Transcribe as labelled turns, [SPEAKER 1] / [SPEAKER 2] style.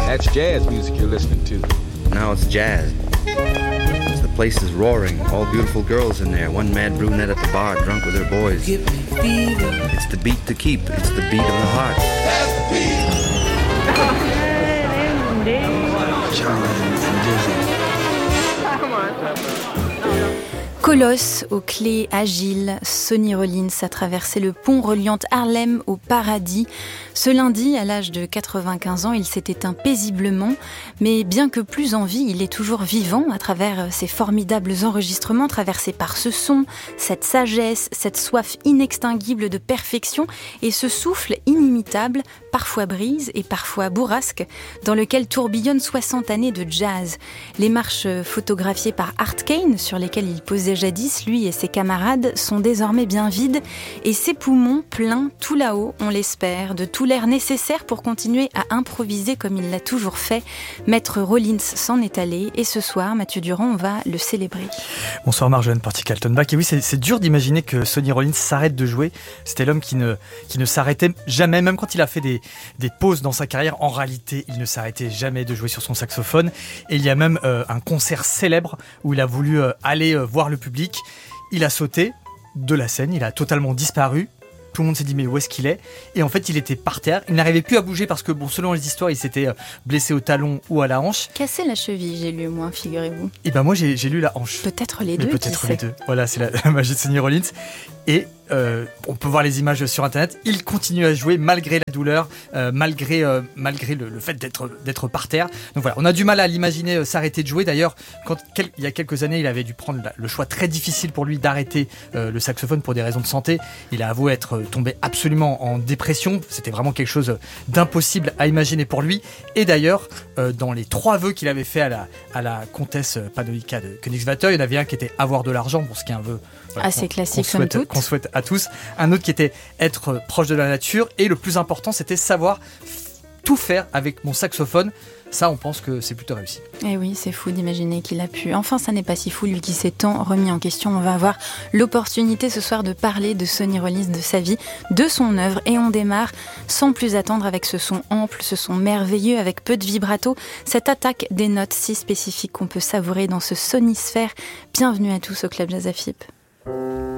[SPEAKER 1] That's jazz music you're listening to.
[SPEAKER 2] Now it's jazz. The place is roaring, all beautiful girls in there, one mad brunette at the bar, drunk with her boys. Give me fever. It's the beat to keep, it's the beat of the heart. That's the beat.
[SPEAKER 3] Colosse aux clés agiles, Sonny Rollins a traversé le pont reliant Harlem au paradis. Ce lundi, à l'âge de 95 ans, il s'est éteint paisiblement, mais bien que plus en vie, il est toujours vivant à travers ses formidables enregistrements traversés par ce son, cette sagesse, cette soif inextinguible de perfection et ce souffle inimitable, parfois brise et parfois bourrasque, dans lequel tourbillonnent 60 années de jazz. Les marches photographiées par Art Kane, sur lesquelles il posait jadis, lui et ses camarades, sont désormais bien vides et ses poumons pleins tout là-haut, on l'espère, de tout l'air nécessaire pour continuer à improviser comme il l'a toujours fait. Maître Rollins s'en est allé et ce soir, Mathieu Durand, on va le célébrer.
[SPEAKER 4] Bonsoir Marjolaine Porty-Kaltenbach. Et oui, c'est dur d'imaginer que Sonny Rollins s'arrête de jouer. C'était l'homme qui ne s'arrêtait jamais, même quand il a fait des pauses dans sa carrière. En réalité, il ne s'arrêtait jamais de jouer sur son saxophone. Et il y a même un concert célèbre où il a voulu aller voir le public. Il a sauté de la scène, il a totalement disparu. Tout le monde s'est dit mais où est-ce qu'il est ? Et en fait il était par terre, il n'arrivait plus à bouger parce que selon les histoires il s'était blessé au talon ou à la hanche.
[SPEAKER 3] Cassé la cheville, j'ai lu moi, figurez-vous.
[SPEAKER 4] Et ben moi j'ai lu la hanche.
[SPEAKER 3] Peut-être les deux.
[SPEAKER 4] Peut-être les deux. Voilà, c'est la magie de Sonny Rollins. Et on peut voir les images sur internet. Il continue à jouer malgré la douleur, malgré le fait d'être par terre. Donc voilà, on a du mal à l'imaginer s'arrêter de jouer. D'ailleurs, il y a quelques années, il avait dû prendre le choix très difficile pour lui d'arrêter le saxophone pour des raisons de santé. Il a avoué être tombé absolument en dépression. C'était vraiment quelque chose d'impossible à imaginer pour lui. Et d'ailleurs, dans les 3 vœux qu'il avait fait à la comtesse Pannonica de Königswinter, il y en avait un qui était avoir de l'argent, pour ce qui est un vœu
[SPEAKER 3] assez classique somme toute.
[SPEAKER 4] Qu'on souhaite à tous. Un autre qui était être proche de la nature. Et le plus important, c'était savoir tout faire avec mon saxophone. Ça, on pense que c'est plutôt réussi.
[SPEAKER 3] Et oui, c'est fou d'imaginer qu'il a pu. Enfin, ça n'est pas si fou, lui qui s'est tant remis en question. On va avoir l'opportunité ce soir de parler de Sonny Rollins, de sa vie, de son œuvre. Et on démarre sans plus attendre avec ce son ample, ce son merveilleux, avec peu de vibrato. Cette attaque des notes si spécifiques qu'on peut savourer dans ce sonisphère. Bienvenue à tous au Club Jazz AFIP.